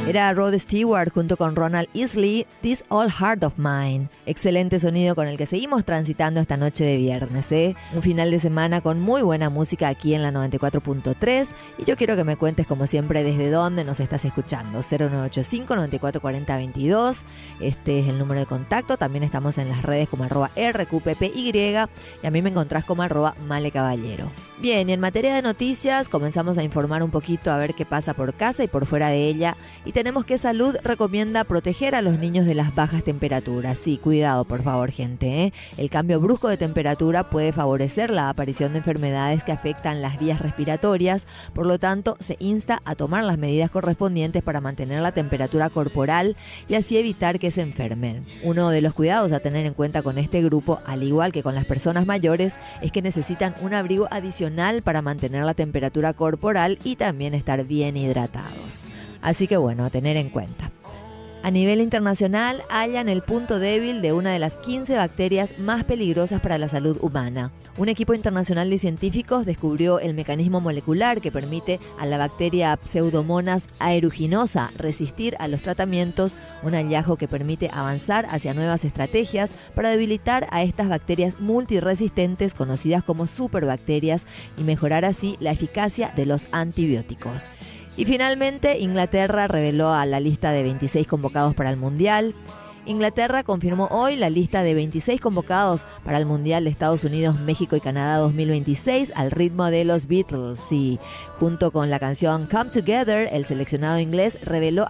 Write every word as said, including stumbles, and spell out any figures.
Era Rod Stewart junto con Ronald Isley, This Old Heart of Mine. Excelente sonido con el que seguimos transitando esta noche de viernes, ¿eh? Un final de semana con muy buena música aquí en la noventa y cuatro punto tres. Y yo quiero que me cuentes, como siempre, desde dónde nos estás escuchando. cero nueve ocho cinco, nueve cuatro cuatro cero, veintidós. Este es el número de contacto. También estamos en las redes como arroba R Q P P Y. Y a mí me encontrás como arroba Male Caballero. Bien, y en materia de noticias comenzamos a informar un poquito a ver qué pasa por casa y por fuera de ella. Y tenemos que Salud recomienda proteger a los niños de las bajas temperaturas. Sí, cuidado por favor, gente, ¿eh? El cambio brusco de temperatura puede favorecer la aparición de enfermedades que afectan las vías respiratorias. Por lo tanto, se insta a tomar las medidas correspondientes para mantener la temperatura corporal y así evitar que se enfermen. Uno de los cuidados a tener en cuenta con este grupo, al igual que con las personas mayores, es que necesitan un abrigo adicional para mantener la temperatura corporal y también estar bien hidratados. Así que bueno, a tener en cuenta. A nivel internacional, hallan el punto débil de una de las quince bacterias más peligrosas para la salud humana. Un equipo internacional de científicos descubrió el mecanismo molecular que permite a la bacteria Pseudomonas aeruginosa resistir a los tratamientos, un hallazgo que permite avanzar hacia nuevas estrategias para debilitar a estas bacterias multiresistentes conocidas como superbacterias y mejorar así la eficacia de los antibióticos. Y finalmente, Inglaterra reveló a la lista de veintiséis convocados para el Mundial. Inglaterra confirmó hoy la lista de veintiséis convocados para el Mundial de Estados Unidos, México y Canadá dos mil veintiséis al ritmo de los Beatles. Sí, junto con la canción Come Together, el seleccionado inglés reveló